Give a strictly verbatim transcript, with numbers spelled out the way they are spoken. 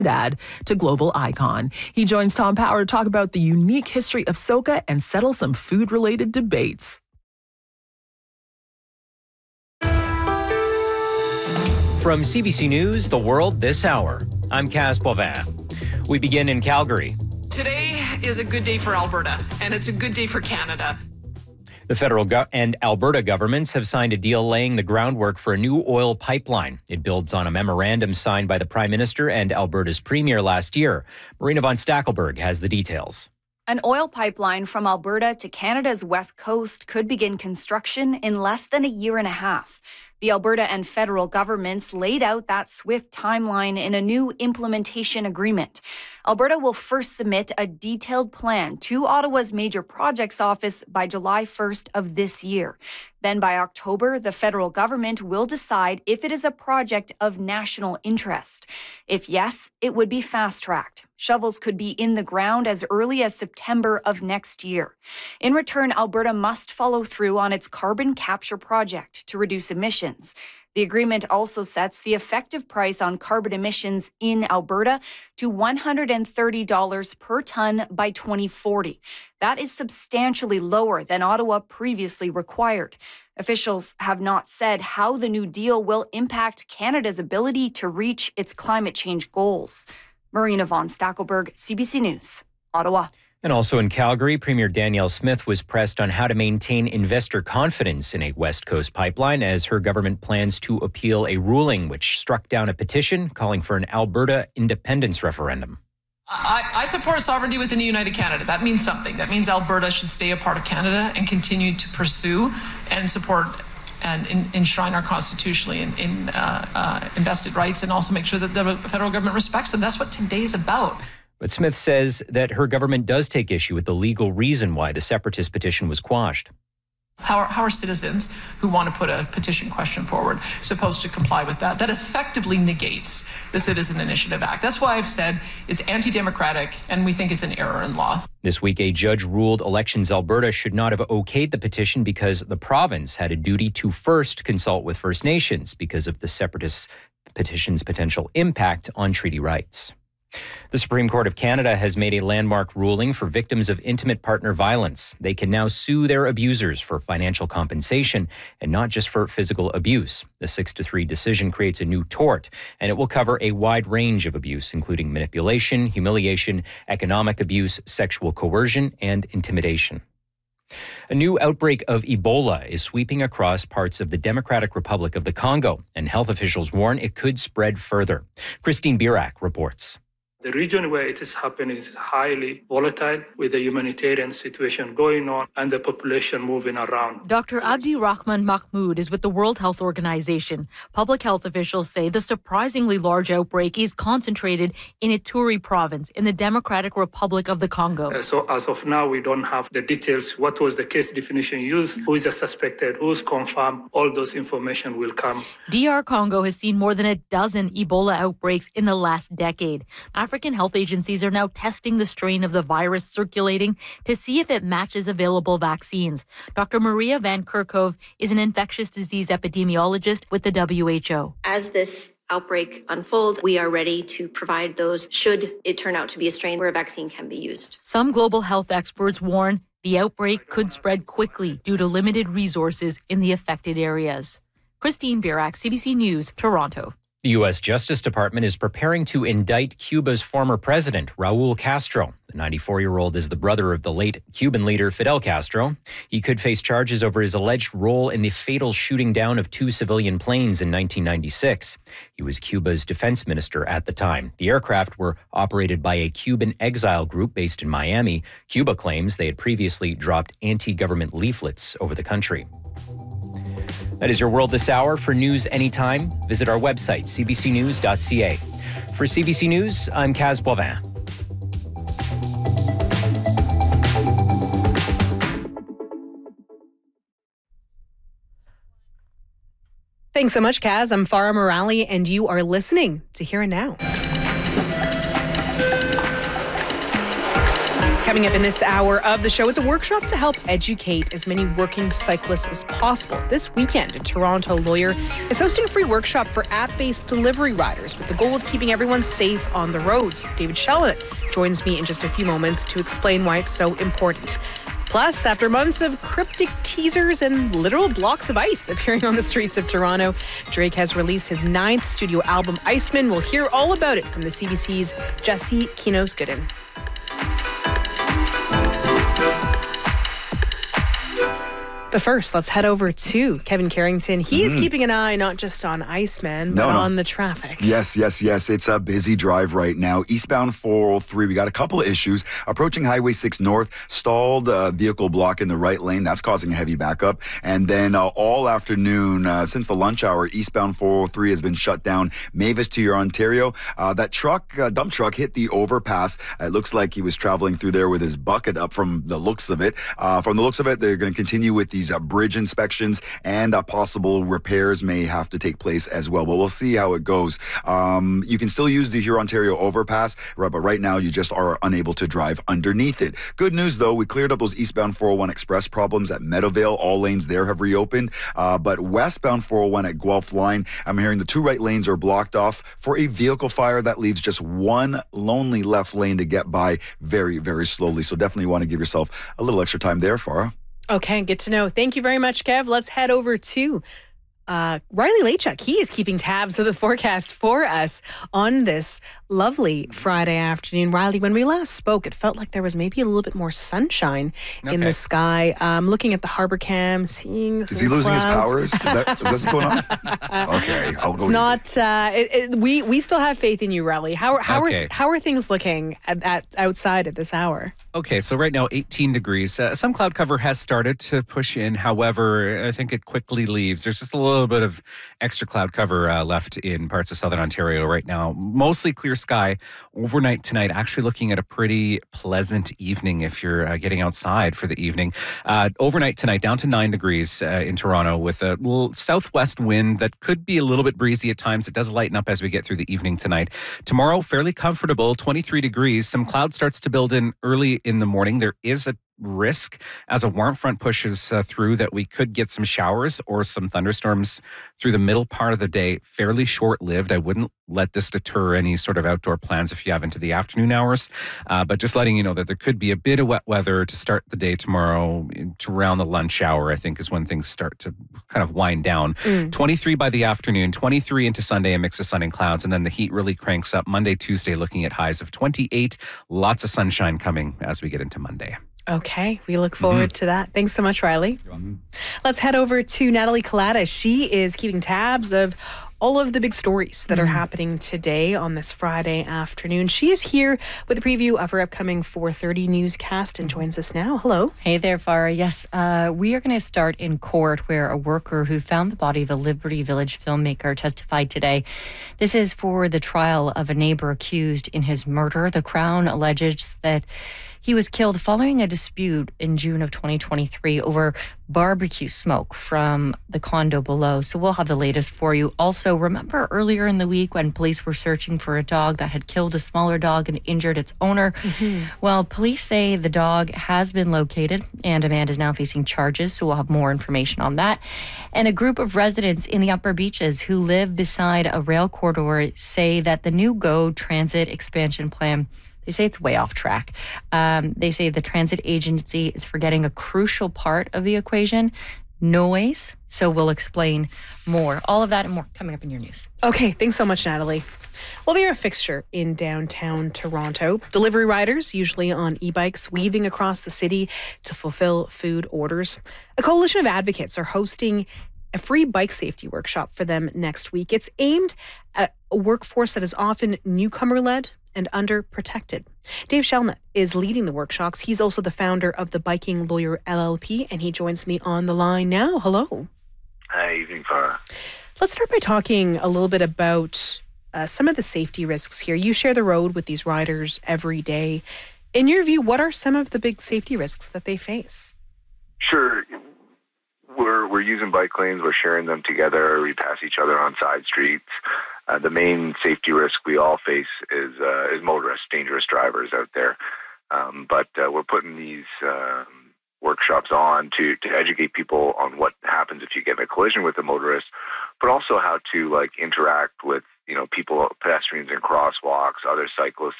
dad to global icon. He joins Tom Power to talk about the unique history of soca and settle some food-related debates. From C B C News, The World This Hour, I'm Kaz Boivin. We begin in Calgary. Today is a good day for Alberta, and it's a good day for Canada. The federal go- and Alberta governments have signed a deal laying the groundwork for a new oil pipeline. It builds on a memorandum signed by the Prime Minister and Alberta's Premier last year. Marina von Stackelberg has the details. An oil pipeline from Alberta to Canada's west coast could begin construction in less than a year and a half. The Alberta and federal governments laid out that swift timeline in a new implementation agreement. Alberta will first submit a detailed plan to Ottawa's Major Projects Office by July first of this year. Then by October, the federal government will decide if it is a project of national interest. If yes, it would be fast-tracked. Shovels could be in the ground as early as September of next year. In return, Alberta must follow through on its carbon capture project to reduce emissions. The agreement also sets the effective price on carbon emissions in Alberta to one hundred thirty dollars per ton by twenty forty. That is substantially lower than Ottawa previously required. Officials have not said how the new deal will impact Canada's ability to reach its climate change goals. Marina von Stackelberg, C B C News, Ottawa. And also in Calgary, Premier Danielle Smith was pressed on how to maintain investor confidence in a West Coast pipeline as her government plans to appeal a ruling which struck down a petition calling for an Alberta independence referendum. I, I support sovereignty within a united Canada. That means something. That means Alberta should stay a part of Canada and continue to pursue and support and in, enshrine our constitutionally in, in uh, uh, invested rights, and also make sure that the federal government respects them. That's what today is about. But Smith says that her government does take issue with the legal reason why the separatist petition was quashed. How are, how are citizens who want to put a petition question forward supposed to comply with that? That effectively negates the Citizen Initiative Act. That's why I've said it's anti-democratic and we think it's an error in law. This week, a judge ruled Elections Alberta should not have okayed the petition because the province had a duty to first consult with First Nations because of the separatist petition's potential impact on treaty rights. The Supreme Court of Canada has made a landmark ruling for victims of intimate partner violence. They can now sue their abusers for financial compensation and not just for physical abuse. The six to three decision creates a new tort, and it will cover a wide range of abuse, including manipulation, humiliation, economic abuse, sexual coercion, and intimidation. A new outbreak of Ebola is sweeping across parts of the Democratic Republic of the Congo, and health officials warn it could spread further. Christine Birak reports. The region where it is happening is highly volatile, with the humanitarian situation going on and the population moving around. Doctor Abdi Rahman Mahmoud is with the World Health Organization. Public health officials say the surprisingly large outbreak is concentrated in Ituri province in the Democratic Republic of the Congo. Uh, so as of now, we don't have the details. What was the case definition used? Who is a suspected? Who's confirmed? All those information will come. D R Congo has seen more than a dozen Ebola outbreaks in the last decade. African health agencies are now testing the strain of the virus circulating to see if it matches available vaccines. Doctor Maria Van Kerkhove is an infectious disease epidemiologist with the W H O. As this outbreak unfolds, we are ready to provide those should it turn out to be a strain where a vaccine can be used. Some global health experts warn the outbreak could spread quickly due to limited resources in the affected areas. Christine Birak, C B C News, Toronto. The U S Justice Department is preparing to indict Cuba's former president, Raul Castro. The ninety-four-year-old is the brother of the late Cuban leader Fidel Castro. He could face charges over his alleged role in the fatal shooting down of two civilian planes in nineteen ninety-six. He was Cuba's defense minister at the time. The aircraft were operated by a Cuban exile group based in Miami. Cuba claims they had previously dropped anti-government leaflets over the country. That is your World This Hour. For news anytime, visit our website, c b c news dot c a. For C B C News, I'm Kaz Boivin. Thanks so much, Kaz. I'm Farah Morali, and you are listening to Here and Now. Coming up in this hour of the show, it's a workshop to help educate as many working cyclists as possible. This weekend, a Toronto lawyer is hosting a free workshop for app-based delivery riders with the goal of keeping everyone safe on the roads. David Sheldon joins me in just a few moments to explain why it's so important. Plus, after months of cryptic teasers and literal blocks of ice appearing on the streets of Toronto, Drake has released his ninth studio album, Iceman. We'll hear all about it from the C B C's Jesse Kinos-Gooden. But first, let's head over to Kevin Carrington. He is mm-hmm. keeping an eye not just on Iceman, but no, no. on the traffic. Yes, yes, yes. It's a busy drive right now. Eastbound four oh three, we got a couple of issues. Approaching Highway six North, stalled uh, vehicle block in the right lane. That's causing a heavy backup. And then uh, all afternoon, uh, since the lunch hour, eastbound four oh three has been shut down. Mavis to your Ontario. Uh, that truck, uh, dump truck, hit the overpass. It looks like he was traveling through there with his bucket up from the looks of it. Uh, from the looks of it, they're going to continue with the These uh, bridge inspections and uh, possible repairs may have to take place as well. But we'll see how it goes. Um, you can still use the Huron-Ontario overpass, right, but right now you just are unable to drive underneath it. Good news, though, we cleared up those eastbound four oh one Express problems at Meadowvale. All lanes there have reopened. Uh, but westbound four oh one at Guelph Line, I'm hearing the two right lanes are blocked off for a vehicle fire that leaves just one lonely left lane to get by very, very slowly. So definitely want to give yourself a little extra time there, Farah. Okay, good to know. Thank you very much, Kev. Let's head over to uh, Riley Lachuk. He is keeping tabs of the forecast for us on this lovely Friday afternoon. Riley, when we last spoke, it felt like there was maybe a little bit more sunshine okay. in the sky. Um, looking at the harbor cam, seeing Is he losing clouds. his powers? Is that, is that what's going on? Okay, I'll go It's easy. not, uh, it, it, we, we still have faith in you, Riley. How, how, okay. are, how are things looking at, at outside at this hour? Okay, so right now eighteen degrees. Uh, some cloud cover has started to push in. However, I think it quickly leaves. There's just a little bit of extra cloud cover uh, left in parts of southern Ontario right now. Mostly clear sky. Overnight tonight, actually looking at a pretty pleasant evening if you're uh, getting outside for the evening. Uh, overnight tonight, down to nine degrees uh, in Toronto with a little southwest wind that could be a little bit breezy at times. It does lighten up as we get through the evening tonight. Tomorrow, fairly comfortable, twenty-three degrees. Some cloud starts to build in early in the morning. There is a risk as a warm front pushes uh, through that we could get some showers or some thunderstorms through the middle part of the day. Fairly short-lived. I wouldn't let this deter any sort of outdoor plans if you have into the afternoon hours. Uh, but just letting you know that there could be a bit of wet weather to start the day tomorrow to around the lunch hour, I think, is when things start to kind of wind down. Mm. twenty-three by the afternoon, twenty-three into Sunday, a mix of sun and clouds, and then the heat really cranks up. Monday, Tuesday, looking at highs of twenty-eight. Lots of sunshine coming as we get into Monday. Okay, we look forward mm-hmm. to that. Thanks so much, Riley. Let's head over to Natalie Collada. She is keeping tabs of all of the big stories that mm-hmm. are happening today on this Friday afternoon. She is here with a preview of her upcoming four thirty newscast and joins us now. Hello. Hey there, Farah. Yes, uh, we are going to start in court where a worker who found the body of a Liberty Village filmmaker testified today. This is for the trial of a neighbor accused in his murder. The Crown alleges that he was killed following a dispute in June of twenty twenty-three over barbecue smoke from the condo below. So we'll have the latest for you. Also, remember earlier in the week when police were searching for a dog that had killed a smaller dog and injured its owner? Mm-hmm. Well, police say the dog has been located and a man is now facing charges. So we'll have more information on that. And a group of residents in the Upper Beaches who live beside a rail corridor say that the new GO transit expansion plan, they say it's way off track. Um, they say the transit agency is forgetting a crucial part of the equation, noise. So we'll explain more. All of that and more coming up in your news. Okay, thanks so much, Natalie. Well, they're a fixture in downtown Toronto. Delivery riders, usually on e-bikes, weaving across the city to fulfill food orders. A coalition of advocates are hosting a free bike safety workshop for them next week. It's aimed at a workforce that is often newcomer-led and underprotected. Dave Shelnut is leading the workshops. He's also the founder of the Biking Lawyer L L P, and he joins me on the line now. Hello. Hi, evening, Farah. Let's start by talking a little bit about uh, some of the safety risks here. You share the road with these riders every day. In your view, what are some of the big safety risks that they face? Sure. We're, we're using bike lanes. We're sharing them together. We pass each other on side streets. Uh, the main safety risk we all face is uh, is motorists, dangerous drivers out there. Um, but uh, we're putting these um, workshops on to, to educate people on what happens if you get in a collision with a motorist, but also how to like interact with, you know, people, pedestrians in crosswalks, other cyclists